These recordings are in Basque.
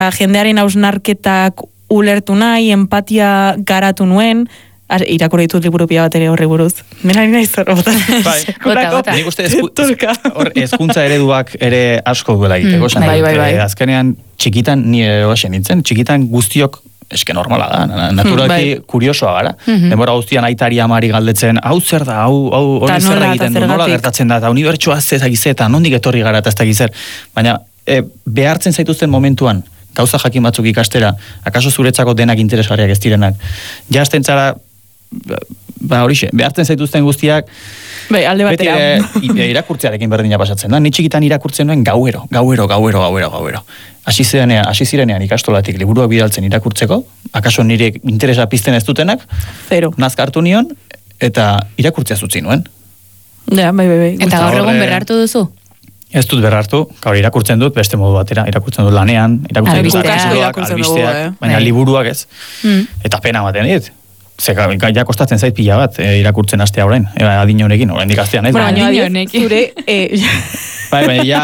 jendearen hausnarketak ulertu nahi, empatia garatu nuen, irakurri ditut liburu pila bat ere horri buruz. Nena nina izan, bota. Nik uste hezkuntza ereduak ere asko duela egiteko. Bai. Azkenean txikitan ni eroasen nintzen, txikitan guztiok eske normala da, naturalki kuriosoa gara. Denbora guztian aitari amari galdetzen, hau zer da, hau hori zer egiten du, nola gertatzen da, eta unibertsoa ez ezagize, eta nondik etorri gara eta ez dakizer. Baina behartzen zaituzten momentuan, gauza jakin batzuk ikastera, akaso zuretzako denak interesgarriak ez direnak. Jazten zara, horixe, behartzen zaituzten guztiak, bai, alde batera. Beti irakurtzearekin berdina pasatzen da. Ni txikitan irakurtzen nuen gauero. Hasi zirenean ikastolatik liburuak bidaltzen irakurtzeko, akaso nire interesa pizten ez dutenak, nazkartu nion, eta irakurtzea zutzi nuen. Ja, bai. Eta gaur egun berrartu duzu? Ez dut berrartu, gaur irakurtzen dut, beste modu batera, irakurtzen dut lanean, irakurtzen dut albisteak, baina liburuak ez. Eta pena ematen dit. Ja kostatzen zait pila bat irakurtzen astea orain, adin honekin, orain dikastea naiz. Bueno, adin honekin. Baina ja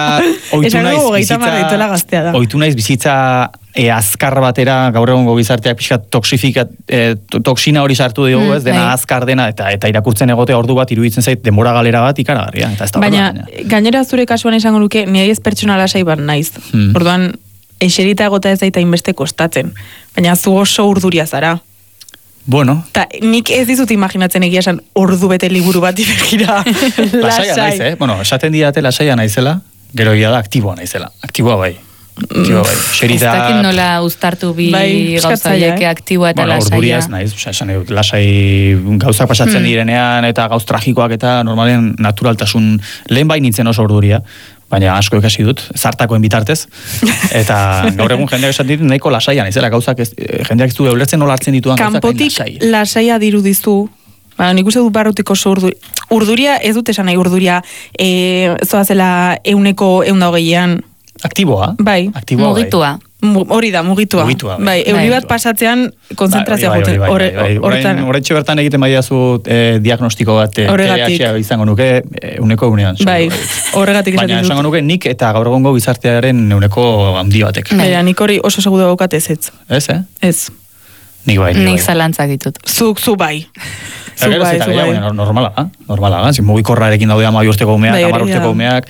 oitu naiz bizitza azkar batera, gaur egongo gizarteak pixkat toksina hori sartu dugu, ez dena azkar dena, eta irakurtzen egote ordu bat iruditzen zait denbora galera bat ikaragarria. Baina gainera zure kasuan esango nuke, nire ez pertsona lasai bat naiz. Orduan, eserita egota ez daita inbeste kostatzen. Baina zu oso urduria zara. Bueno. Ta nik ez dizut imaginatzen egia esan ordu bete liburu bat begira. Lasaia naiz, Bueno, esaten didate lasaia naizela, gero egia da aktiboa naizela. Aktiboa bai. Ez dakit nola uztartu bi gauzaiek aktiboa eta lasaia. Orduria ez naiz, esan edut, lasai gauzak pasatzen direnean eta gauz tragikoak eta normalen naturaltasun lehen bai nintzen oso orduria. Baina asko ikasi dut, zartakoen bitartez, eta gaur egun jendeak esan ditut nahiko lasaia naizela, gauzak jendeak ez du ulertzen nola hartzen dituan gauzak hain lasai. Kanpotik lasaia dirudizu, nik uste dut barrutik oso urduria, ez dut esan nahi urduria, zoazela 120an. Aktiboa? Bai. Mugitua. Hori da, mugitua. Bai, euri bat pasatzean konzentrazioa guten. Horretxe bertan egiten badiazu diagnostiko bat TDAH izango nuke euneko unean. Bai, horregatik esaten dut. Baina esango nuke nik eta gaur egongo gizartearen euneko handi batek. Baina nik hori oso segudu daukat ez. Ez, Ez. Nik bai. Nik zalantzak ditut. Zu bai. Normala, mugikorrarekin daude 12 urteko umeak, 10 urteko umeak,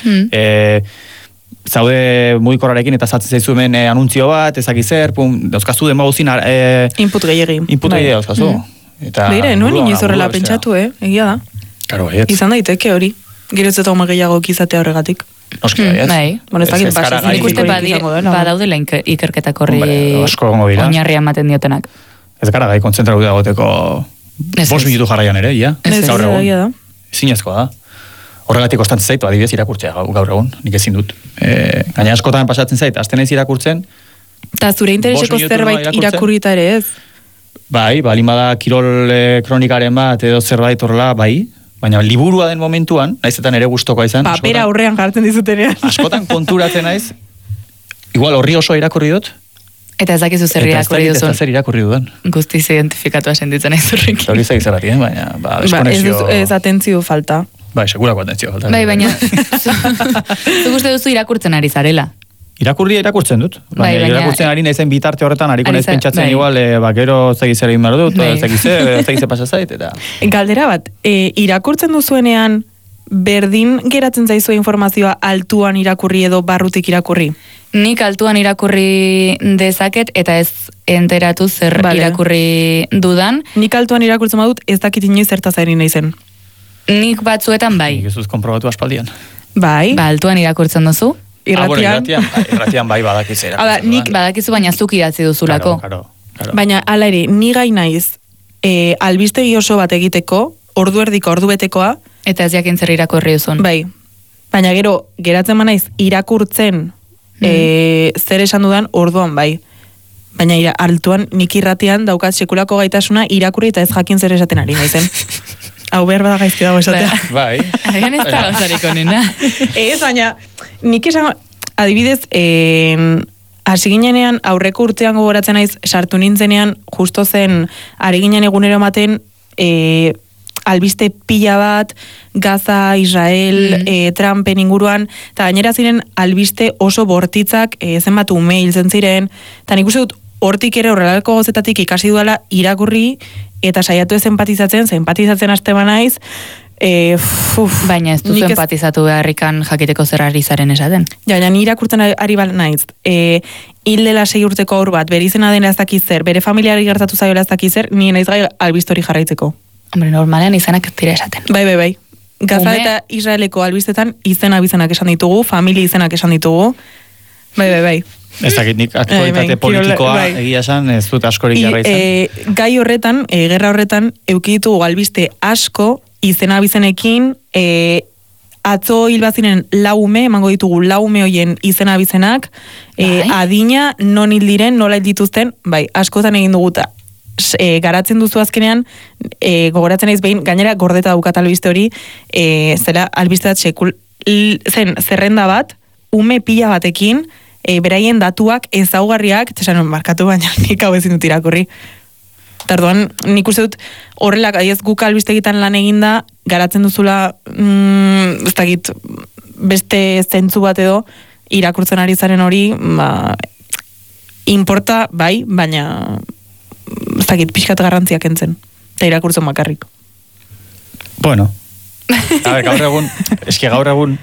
zaude mugikorrarekin eta zatzen zaizu hemen anuntzio bat, ezak izer, dauzkazu demagozin input gehiagi. Input gehiagi dauzkazu. Beire, nuen inoiz horrela pentsatu, egia da. Karo, baiet. Izan daiteke hori. Gero ez eta gehiago izatea horregatik. Noski baiet. Bueno, ez dakit pasa. Nik uste badaudela ikerketak horri oinarria ematen diotenak. Ez gara gai kontzentratu dagoteko 5 minutu jarraian ere, ia? Ez da. Zinezkoa da. Horregatik kostatzen zaitu, adibidez irakurtzea gaur egun, nik ezin dut. Gaina askotan pasatzen zait, azten ez irakurtzen. Eta zure intereseko zerbait irakurrita ere ez? Bai, balin bada kirol kronikaren bat edo zerbait horrela, bai. Baina liburua den momentuan, naizetan ere gustokoa izan. Papera aurrean jartzen dizutenean. Askotan konturatzen naiz, igual horri oso irakurri dut. Eta ez dakizu zer irakurri duzun. Eta zer irakurri dudan. Guztiz identifikatua senditzen ez horrekin. Hori zaik zerratien, baina deskonexio... Ez atentzio falta. Bai, segurako atentzio falta. Bai, baina zuk uste duzu irakurtzen ari zarela. Irakurtzen dut. Baina irakurtzen ari naizen bitarte horretan, hariko naiz pentsatzen igual, bakero zegizera egin behar dut, zegize pasa zait, eta... Galdera bat, irakurtzen duzuenean, berdin geratzen zaizue informazioa altuan irakurri edo barrutik irakurri? Nik altuan irakurri dezaket eta ez enteratu zer irakurri dudan. Nik altuan irakurtzen badut ez dakit inoiz zertaz ari naizen. Nik batzuetan bai. Nik ez dut konprobatu aspaldian. Bai. Altuan irakurtzen duzu. Irratian bai badakizu. Nik badakizu baina zuk idatzi duzulako. Claro. Baina ala ere, ni gai naiz albistegi oso bat egiteko, ordu erdiko, ordu betekoa. Eta ez jakin zer irakurri duzun. Bai. Baina gero, geratzen naiz irakurtzen zer esan dudan orduan bai. Baina altuan nik irratian daukat sekulako gaitasuna irakurri eta ez jakin zer esaten ari naizen. Hau behar bada gaizki dago esatea. Bai. Hagen ez da gauzariko nena. Ez, baina nik esan, adibidez, hasi ginenean aurreko urtean gogoratzen naiz sartu nintzenean justo zen ari ginen egunero ematen albiste pila bat, Gaza, Israel, Trumpen inguruan, eta gainera ziren albiste oso bortitzak, zenbat ume hiltzen ziren, eta nik uste dut hortik ere horrelako gozetatik ikasi duela irakurri, eta saiatu ez empatizatzen haste banaiz, baina ez duzu empatizatu beharrikan jakiteko zer ari zaren esaten. Ja, ni irakurtzen ari naiz. Hil dela 6 urteko haur bat, bere izena dena ez dakiz zer, bere familiari gertatu zaiola ez dakiz zer, ni naiz gai albistori jarraitzeko. Hombre, normalean izenak dira esaten. Bai. Gaza eta Israeleko albistetan izenak esan ditugu, familia izenak esan ditugu. Bai. Ez dakit nik aktualitate politikoa egia esan, ez dut askorik jarraitzen. Gai horretan, gerra horretan, eukitugu albiste asko, izena bizenekin, atzo hilbazinen laume, emango ditugu laume hoien izena bizenak, adina, non hil diren, nola hil dituzten, bai, askotan egin duguta. Garatzen duzu azkenean, gogoratzen naiz behin, gainera gordeta daukat albiste hori, zera albiste bat sekul, zerrenda bat, ume pila batekin, beraien datuak ezaugarriak, tesan markatu baina nik hau ezin dut irakurri. Tarduan, nik uste dut horrelak, adiez guk albistegitan lan eginda, garatzen duzula, ez dakit, beste zentzu bat edo, irakurtzen ari zaren hori, importa, bai, baina, ez dakit, pixkat garrantziak entzen, eta irakurtzen bakarrik. Bueno, gaur egun,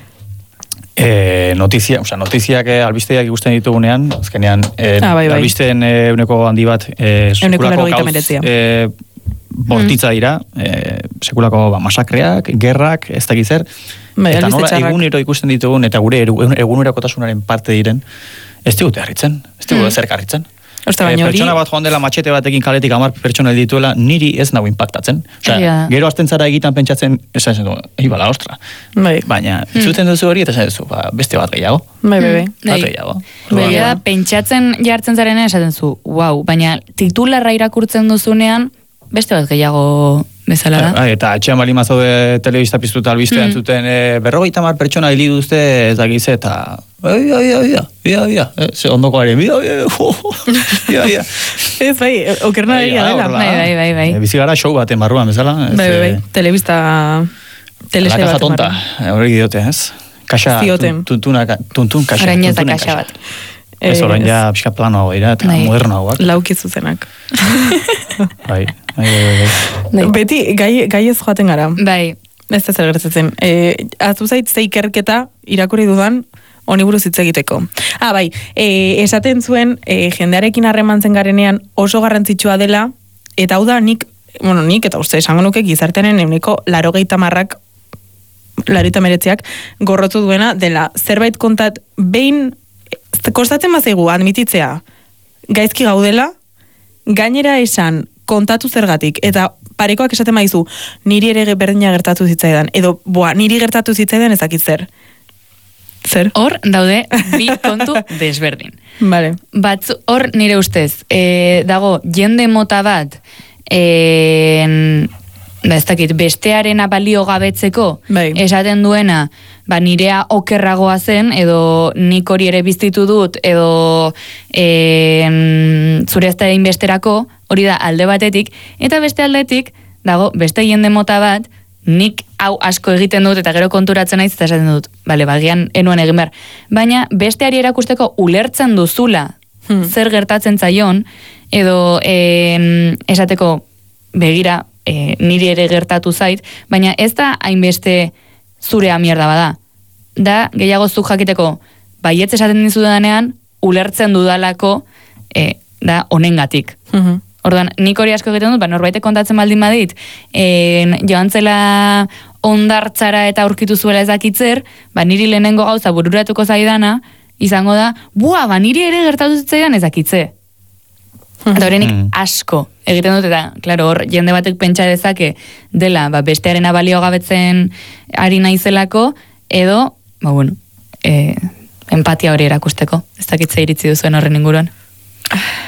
notiziak albisteak ikusten ditugunean, azkenean albisteen euneko handi bat sekulako gauz bortitza dira, sekulako masakreak, gerrak, ez dakiz zer, eta nola egunero ikusten ditugun, eta gure egunerakotasunaren parte diren, ez digute harritzen, ez digute zerk harritzen. Pertsona bat joan dela matxete batekin kaletik 10 pertsona dituela, niri ez nago impactatzen. Gero hasten zara egitan pentsatzen, esan zen du, bala, ostra. Baina, zuten duzu hori, eta esan duzu, beste bat gehiago. Bai. Bat gehiago. Baina, pentsatzen jartzen zaren esaten zu, baina titularra irakurtzen duzunean, beste bat gehiago bezala da. Eta atxean bali mazaude telebista piztuta albistean zuten 50 pertsona hili duzte ez dakiz eta bia, ondoko garen, bia. Ez bai, okerna egia dela. Bai. Bizi gara show baten barruan, bezala. Bai, telebista, telesai baten tonta, hori diote, ez? Kaxa, tuntun kaxa. Arañeza kaxa bat. Ez orain ja pixka planoa dira eta modernoagoak. Laukizu zenak. Bai. Beti, gai ez joaten gara. Bai. Ez da zer gertatzen. Azu zait zeikerketa irakurri dudan, honi buruz hitz egiteko. Bai, esaten zuen, jendearekin harremantzen garenean oso garrantzitsua dela, eta hau da nik eta uste esango nuke gizartearen euneko 80%, 89% gorrotu duena dela zerbait kontat behin kostatzen bazaigu admititzea gaizki gaudela, gainera esan kontatu zergatik, eta parekoak esaten baizu, niri ere berdina gertatu zitzaidan, edo, niri gertatu zitzaidan ezakit zer. Zer? Hor, daude, bi kontu desberdin. Vale. Hor, nire ustez, dago, jende mota bat, ez dakit, bestearena balio gabetzeko, esaten duena, nirea okerragoa zen, edo nik hori ere biztitu dut, edo zure ez da inbesterako, hori da alde batetik, eta beste aldetik, dago, beste jende mota bat, nik hau asko egiten dut, eta gero konturatzen naiz, eta esaten dut, bagian enuen egin behar. Baina, besteari erakusteko ulertzen duzula, zer gertatzen zaion, edo esateko begira, niri ere gertatu zait, baina ez da hainbeste zurea mierda bada. Da, gehiago zuk jakiteko, baietz esaten dizudanean, ulertzen dudalako, da, honengatik. Orduan, nik hori asko egiten dut, norbaitek kontatzen baldin badit, joan zela ondartzara eta aurkitu zuela ezakitzer, niri lehenengo gauza bururatuko zaidana, izango da, niri ere gertatu zitzaidan ezakitze. Eta horrenik asko egiten dut, eta, klaro, hor, jende batek pentsa dezake dela, bestearena balio gabetzen ari naizelako, edo, empatia hori erakusteko. Ez dakitze iritzi duzuen horren inguruan.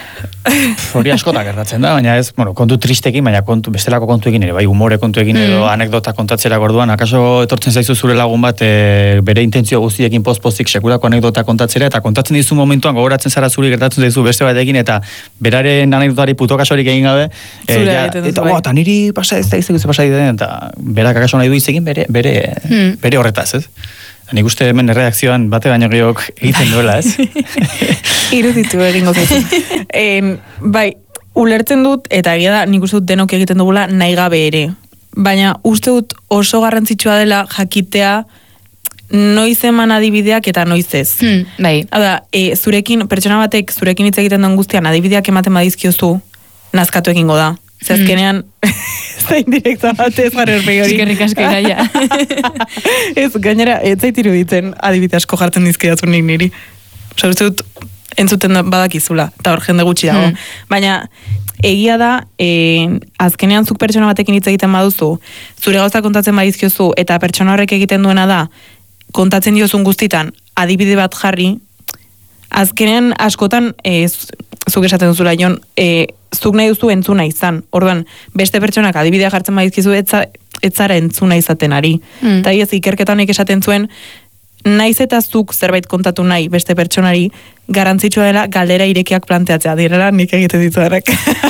Hori askotak gertatzen da, baina ez, bueno, kontu tristekin, baina bestelako kontuekin ere, bai, humore kontuekin edo anekdota kontatzera orduan, akaso etortzen zaizu zure lagun bat bere intentzio guztiekin post-postik sekulako anekdota kontatzera, eta kontatzen dizu momentuan gogoratzen zara zuri gertatzen zaizu beste batekin, eta beraren anekdotari puto kasorik egin gabe, eta niri pasa ez da izegu ze pasa den, eta berak akaso nahi du izegin bere horretaz, ez? Nik uste hemen erreakzioan bate baino gehiok egiten duela, ez? Iruditu egingo zaitu. Bai, ulertzen dut, eta egia da, nik uste dut denok egiten dugula nahi gabe ere. Baina uste dut oso garrantzitsua dela jakitea noiz eman adibideak eta noiz ez. Bai. Hada, zurekin, pertsona batek zurekin hitz egiten duen guztian adibideak ematen badizkiozu, nazkatu egingo da. Zezkenean, zain direkta bat ez gara erpegi hori. Eskerrik asko iraia. Ez, gainera, ez zait iruditzen adibide asko jartzen dizkidazu nik niri. Osa, uste dut, entzuten badakizula, eta hor jende gutxi dago. Baina, egia da, azkenean zuk pertsona batekin hitz egiten baduzu, zure gauza kontatzen badizkiozu, eta pertsona horrek egiten duena da, kontatzen diozun guztitan, adibide bat jarri, azkenean askotan, zuk esaten duzula, Jon, zuk nahi duzu entzuna izan. Orduan, beste pertsonak adibidea jartzen badizkizu etzara entzuna izaten ari. Eta ez ikerketa honek esaten zuen, naiz eta zuk zerbait kontatu nahi beste pertsonari, garantzitsua dela galdera irekiak planteatzea, direla nik egiten dituarak.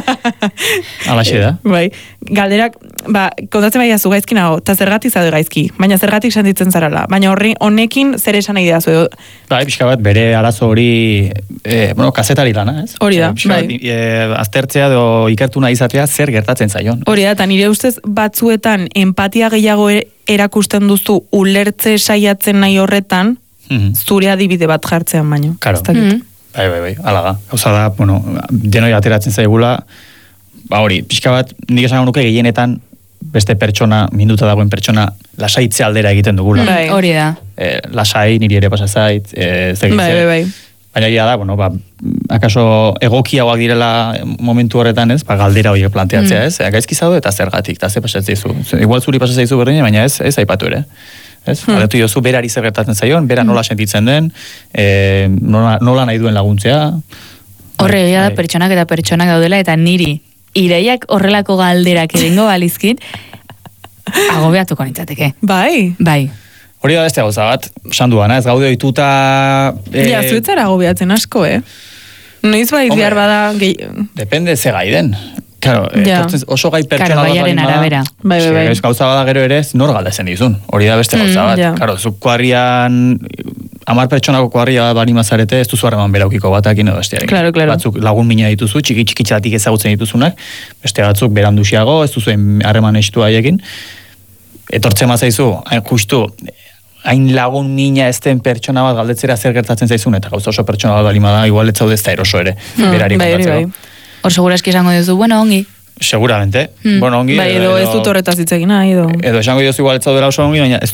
Alaxe da. Bai, galderak, kontatzen bai dazu gaizki nago, eta zergatik zaude gaizki, baina zergatik sentitzen zarala, baina honekin zer esan nahi dazu. Bai, pixka bat, bere arazo hori, kazetari lana, ez? Hori da, bai. Aztertzea edo ikertu nahi izatea zer gertatzen zaion. Hori da, eta nire ustez batzuetan empatia gehiago erakusten duzu ulertze saiatzen nahi horretan, zure adibide bat jartzean baino. Karo. Bai, ala da. Gauza da, denoi ateratzen zaigula, hori, pixka bat, nik esan nuke gehienetan beste pertsona, minduta dagoen pertsona, lasaitze aldera egiten dugula. Hori da. Lasai, niri ere pasa zait, Bai. Baina egia da, akaso egokiagoak direla momentu horretan, ez, galdera horiek planteatzea, ez, gaizki zaude eta zergatik, eta ze pasatzen zaizu. Igual zuri pasatzen zaizu berdina, baina ez aipatu ere. Ez? Galdetu jozu berari zer gertatzen zaion, bera nola sentitzen den, nola nahi duen laguntzea. Horre egia da pertsonak eta pertsonak daudela, eta niri Iraiak horrelako galderak egingo balizkit, agobiatuko nintzateke. Bai. Hori da beste gauza bat, sanduana, ez gaude ohituta... Ja, zuetzara agobiatzen asko, Noiz bai behar bada... Depende ze gai den. Claro, oso gai pertsona bat baiaren arabera. Bai. Gauza bada gero ere ez, nor galdezen dizun. Hori da beste gauza bat. Claro, zuk kuadrian... 10 pertsonako kuadria balima zarete, ez duzu harreman beraukiko batakin edo bestearekin. Claro. Batzuk lagun mina dituzu, txiki-txikitzatik ezagutzen dituzunak, beste batzuk beranduxiago, ez duzu harreman estu haiekin. Etortzen mazaizu, justu, hain lagun mina ez den pertsona bat galdetzera zer gertatzen zaizun, eta gauza oso pertsona bat balima da, igual ez zaude ez da eroso ere, berari kontatzeko. Hor segurazki esango duzu, bueno, ongi. Seguramente, bueno, ongi. Bai, edo ez dut horretaz ditzegin, edo esango duzu igual ez zaudela oso ongi, baina ez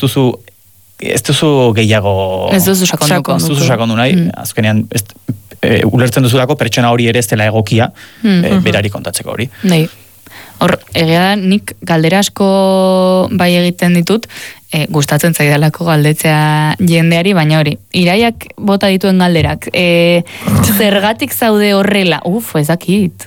duzu gehiago... Ez duzu sakonduko. Ez duzu sakondu nahi, azkenean ulertzen duzulako pertsona hori ere ez dela egokia berari kontatzeko hori. Nei. Hor, egia da, nik galdera asko bai egiten ditut, gustatzen zaidalako galdetzea jendeari, baina hori, Iraiak bota dituen galderak. Zergatik zaude horrela? Ezakit.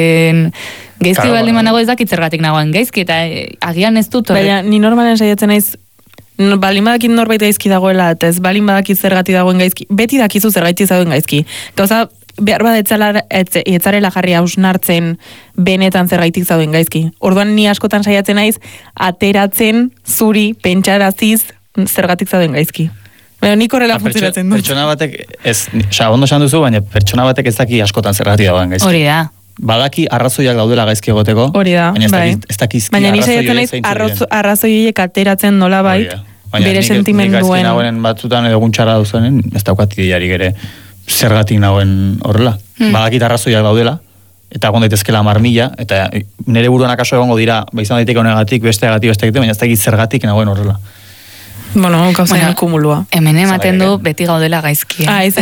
Gaizki baldin manago ezakit zergatik nagoen gaizki, eta agian ez dut horrek. Baina, ni normalen saiatzen naiz, balin badakit norbait gaizki dagoela, eta ez balin badakit zergatik dagoen gaizki, beti dakizu zergatik zauden gaizki. Gauza, behar bat etzarela jarri hausnartzen benetan zergaitik zauden gaizki. Orduan ni askotan saiatzen naiz ateratzen zuri pentsaraziz zergatik zauden gaizki. Baina nik horrela funtzionatzen dut. Pertsona batek, ondo esan duzu, baina pertsona batek ez daki askotan zergatik dagoen gaizki. Hori da. Badaki arrazoiak daudela gaizki egoteko. Hori da, baina ez dakizki baina ni saiatzen naiz arrazoiek ateratzen nola bai, bere sentimenduen. Nik gaizki nagoen batzutan edo guntxarra duzenen, ez daukat ideiarik ere zergatik nagoen horrela. Badakit arrazoiak daudela, eta egon daitezkela 10.000, eta nire buruan akaso egongo dira, izan daiteke honegatik, besteagatik, baina ez dakit zergatik nagoen horrela. Bueno, gauzain kumulua. Hemen ematen du beti gaudela gaizki. Ez.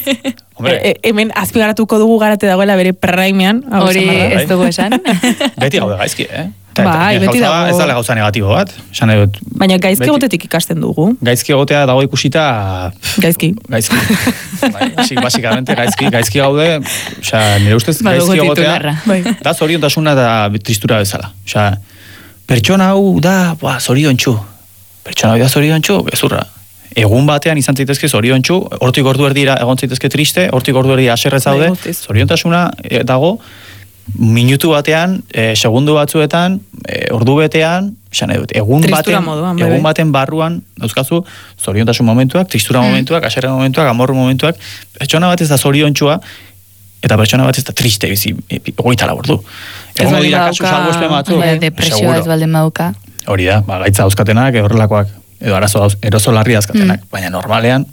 Hemen azpigaratuko dugu garate dagoela bere praimean. Hori ez dugu esan. Beti gaude gaizki, Bai, beti dago. Ez da gauza negatibo bat. Baina gaizki egotetik ikasten dugu. Gaizki egotea dago ikusita... Gaizki. Basikamente, gaizki gaude, nire ustez gaizki egotea, da zoriontasuna da tristura bezala. Pertsona hau da, zoriontsu. Pertsona hau da zoriontsu, gezurra. Egun batean izan zaitezke zoriontsu, hortik ordu erdira egon zaitezke triste, hortik ordu erdira aserre zaude, zoriontasuna dago, minutu batean, segundu batzuetan, ordu betean, egun baten barruan, dauzkazu, zoriontasun momentuak, tristura momentuak, aserre momentuak, amorru momentuak, pertsona bat ez da zoriontsua, eta pertsona bat ez da triste bizi, goita labordu. Egon dira kasu salbuespen batzuk, depresioa ez baldin baduka. Hori da, gaitza dauzkatenak, horrelakoak, edo eroso larri dauzkatenak, baina normalean,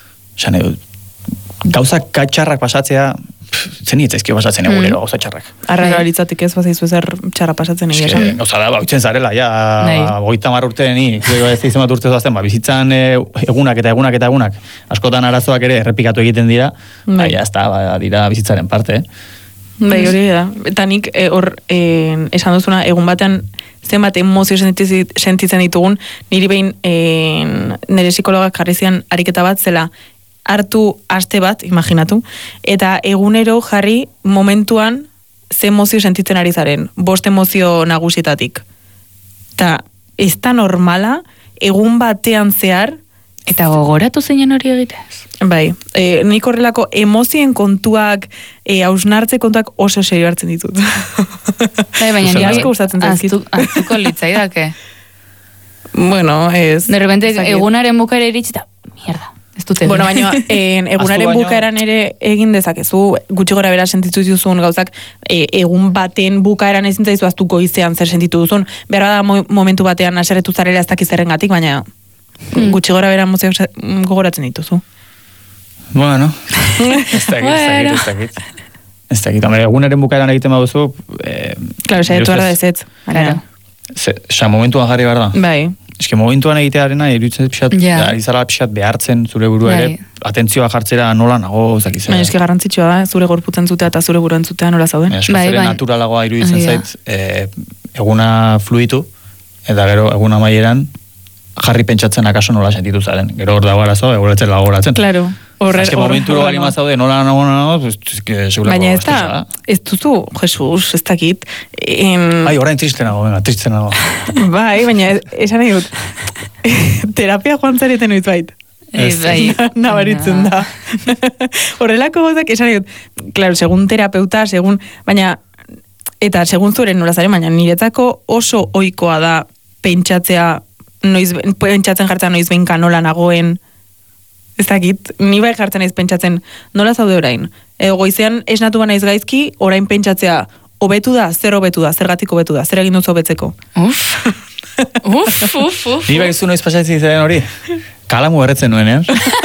gauzak txarrak pasatzea, zen hitzaizkio pasatzen egunero gauza txarrak. Arrara litzatik ez bazaizu zer txarra pasatzen egia esan. Gauza da, bautzen zarela, 30 urte ni, ez izan bat urte zoazten, bizitzan egunak eta egunak, askotan arazoak ere errepikatu egiten dira, ez da, dira bizitzaren parte. Bai, hori da. Eta nik hor esan duzuna, egun batean zenbat emozio sentitzen ditugun, niri behin nire psikologak jarri zian ariketa bat zela, hartu aste bat, imaginatu, eta egunero jarri momentuan ze emozio sentitzen ari zaren, 5 emozio nagusietatik. Eta ez da normala, egun batean zehar, eta gogoratu zeinen hori egitez. Bai, nik horrelako emozien kontuak, hausnartze kontuak oso serio hartzen ditut. Bai, baina nire aztuko litzaidake. Bueno, ez... De repente, egunaren bukaera iritsi eta, mierda. Bueno, baina egunaren bukaeran ere egin dezakezu, gutxi gora bera sentitu duzun gauzak, egun baten bukaeran ezin zaizu aztuko izean zer sentitu duzun, behar da momentu batean aserretu zarela ez dakiz zerrengatik, baina gutxi gora bera gogoratzen dituzu. Bueno, ez dakit. Egunaren bukaeran egiten baduzu... Claro, saiatu behar da ez. Momentuan jarri behar da. Bai. Eske momentuan egitearena iruditzen izala pixat behartzen zure buru ere, atentzioa jartzera nola nago, zakiz. Baina eske garrantzitsua da, zure gorputzen zutea eta zure buruan zutea nola zauden. Bai, naturalagoa iruditzen zait, eguna fluitu, eta gero eguna maieran jarri pentsatzen akaso nola sentitu zaren. Gero hor dago arazo, egoratzen lagoratzen. Claro. Eske momentu hori mazaude, nola nago, baina ez duzu, Jesus, ez dakit. Orain triste nago. Bai, baina esan nahi dut, terapia joan zareten oiz bait. Nabaritzen da. Horrelako gozak, esan nahi dut, claro, segun terapeuta, baina, eta segun zuren nola zaren, baina niretzako oso ohikoa da pentsatzen jartzen noiz behinka nola nagoen, ez dakit, ni bai jartzen naiz pentsatzen nola zaude orain. Goizean esnatu ba naiz gaizki, orain pentsatzea hobetu da, zergatik hobetu da, zer egin duzu hobetzeko. Ni bai zu noiz pasatzen zaren hori? Kalamu erretzen nuen,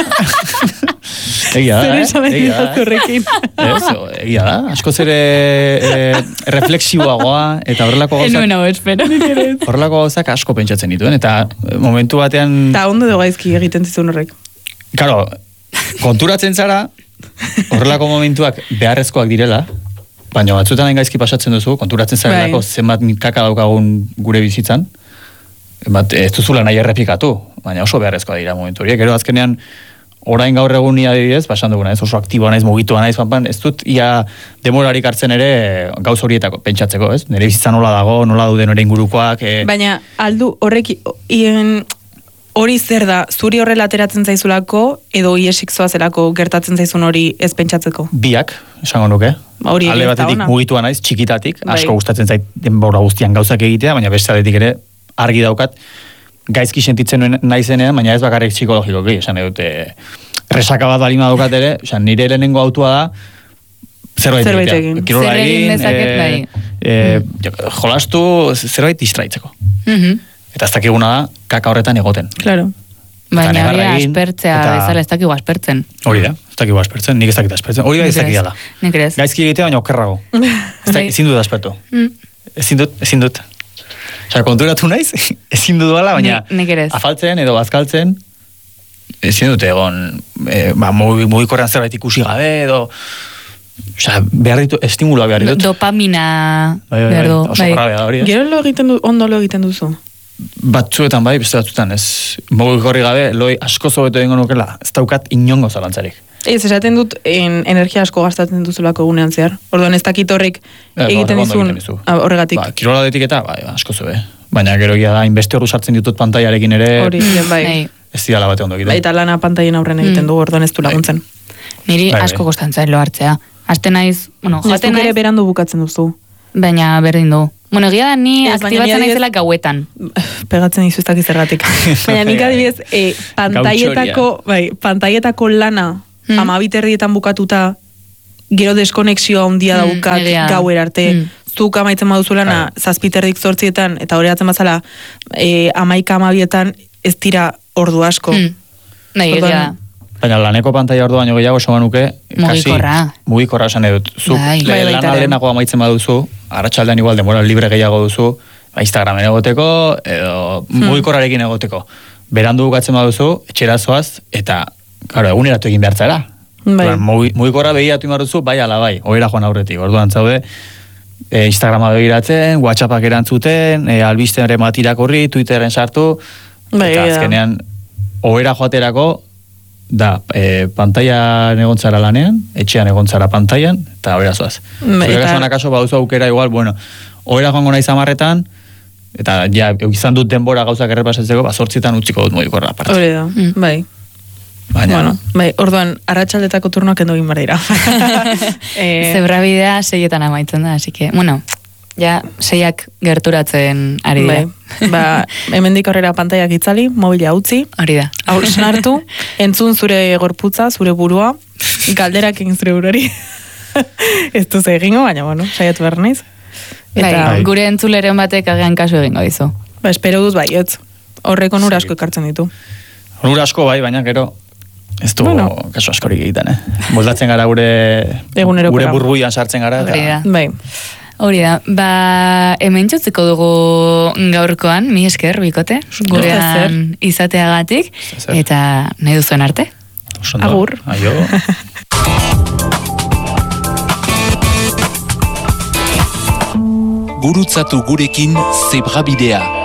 Egia da, Egia da, asko zere refleksiboagoa, eta horrelako gauzak... Horrelako gauzak asko pentsatzen dituen, eta momentu batean... Eta ondo dugu gaizki egiten zizun horrek. Karo, konturatzen zara, horrelako momentuak beharrezkoak direla, baina batzuetan hain gaizki pasatzen duzu, konturatzen zarelako zenbat kaka daukagun gure bizitzan, ez duzula nahi errepikatu, baina oso beharrezkoa dira momentu horiek. Gero azkenean, orain gaur egun ni adibidez, pasan duguna, oso aktiboa naiz, mugitua naiz, ez dut ia demorarik hartzen ere gauz horietako pentsatzeko, ez? Nire bizitza nola dago, nola duden ere ingurukoak. Baina, aldu, horrek, hori zer da, zuri horrela ateratzen zaizulako, edo iesik zoazelako gertatzen zaizun hori ez pentsatzeko? Biak, esango nuke. Alde batetik mugitua naiz, txikitatik, asko gustatzen zait denbora guztian gauzak egitea, baina beste aldetik ere argi daukat, gaizki sentitzen naizenean, baina ez bakarrik psikologikoki, esan edute, resaka bat balima daukat ere, nire lehenengo autua da, zerbait egin. Kirola egin, jolastu, zerbait distraitzeko. Eta ez dakiguna da, kaka horretan egoten. Claro. Baina hori aspertzea bezala ez dakigu aspertzen. Hori da, ez dakigu aspertzen, nik ez dakit aspertzen. Hori da ez dakidala. Nik ez. Gaizki egitea, baina okerrago. Ezin dut aspertu. Ezin dut. Osa, konturatu naiz, ezin dut duela, baina afaltzen edo bazkaltzen, ezin dut egon, mugikorrean zerbait ikusi gabe, edo behar ditu, estimula behar ditut. Dopamina behar du. Oso grabea da hori. Gero ondo lo egiten duzu? Batzuetan bai, beste batzuetan ez. Mogik horri gabe, loi asko zobetu egingo nukela, ez daukat inongo zalantzarik. Ez, esaten dut energia asko gastatzen duzulako gunean zehar. Orduan ez dakit horrek egiten dizun horregatik. Kiroladetik eta, asko zobe. Baina gero egia da, inbeste horru sartzen ditut pantaiarekin ere. Hori, bai. Ez dira bate ondo egiten. Eta lana pantaien aurren egiten du, orduan ez du laguntzen. Niri asko kostantzen lo hartzea. Aste naiz, joaten ere berandu bukatzen duzu. Baina berdin du. Egia da ni aktibatzen naizela gauetan. Pegatzen dizu ez dakiz zergatik. Baina nik adibidez, pantaietako lana 12:00 bukatuta, gero deskonexioa handia daukat gauer arte, zuk amaitzen baduzu lana 7:30 8:00 eta horeatzen bazala 11:00 ez dira ordu asko. Baina laneko pantaia orduan jo gehiago esan nuke, mugikorra esan edut. Zuk lana lehenago amaitzen baduzu, arratsaldean igual denbora libre gehiago duzu, Instagramen egoteko, edo mugikorrarekin egoteko. Berandu bukatzen baduzu, etxera zoaz, eta eguneratu egin behar zara. Mugikorra begiratu imarduzu, bai ala bai, oera joan aurretik. Orduan zaude, Instagrama begiratzen, WhatsAppak erantzuten, albisten matirakorri, Twitteren sartu, eta azkenean, oera joaterako, da, pantaian egontzara lanean, etxean egontzara pantaian, eta oera zoaz. Zure kasuan akaso baduzu aukera igual, oera joango naiz 10:00, eta ja, izan dut denbora gauzak errepasatzeko, 8:00 utziko dut mugikorra aparte. Hori da, bai. Baina, orduan, arratsaldetako turnoak endo egin bareira. Zebra bidea 6:00 amaitzen da, así que, ja 6:00 gerturatzen ari dira. Hemendik aurrera pantaiak itzali, mobila utzi. Hori da. Hausen hartu, entzun zure gorputza, zure burua, galderak egin zure burari. Ez duz egingo, baina, saiatu behar naiz. Gure entzuleren batek agian kasu egingo dizu. Espero duz baietz. Horreko onura asko ekartzen ditu. Onura asko bai, baina gero ez du kasu askorik egiten, Moldatzen gara gure burbuian sartzen gara. Hori da, hemen txutziko dugu gaurkoan, mi esker, bikote, gurean izateagatik, eta nahi duzuen arte. Agur. Aio. Gurutzatu gurekin Zebra Bidea.